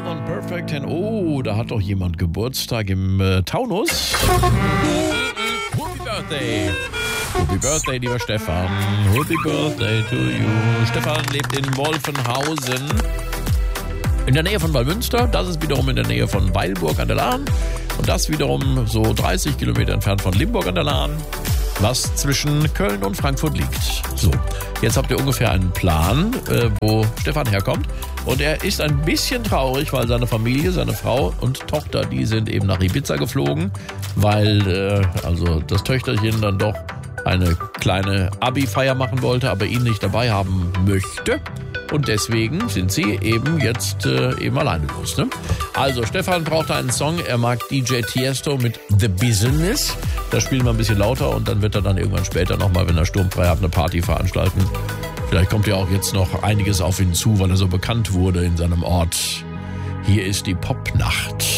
und Perfect Ten. Oh, da hat doch jemand Geburtstag im Taunus. Happy Birthday. Happy Birthday, lieber Stefan. Happy Birthday to you. Stefan lebt in Wolfenhausen. In der Nähe von Wallmünster. Das ist wiederum in der Nähe von Weilburg an der Lahn. Und das wiederum so 30 Kilometer entfernt von Limburg an der Lahn, was zwischen Köln und Frankfurt liegt. So, jetzt habt ihr ungefähr einen Plan, wo Stefan herkommt. Und er ist ein bisschen traurig, weil seine Familie, seine Frau und Tochter, die sind eben nach Ibiza geflogen, weil also das Töchterchen dann doch eine kleine Abi-Feier machen wollte, aber ihn nicht dabei haben möchte. Und deswegen sind sie eben jetzt eben alleine los. Ne? Also Stefan braucht einen Song. Er mag DJ Tiesto mit The Business. Da spielen wir ein bisschen lauter und dann wird er dann irgendwann später nochmal, wenn er sturmfrei hat, eine Party veranstalten. Vielleicht kommt ja auch jetzt noch einiges auf ihn zu, weil er so bekannt wurde in seinem Ort. Hier ist die Popnacht.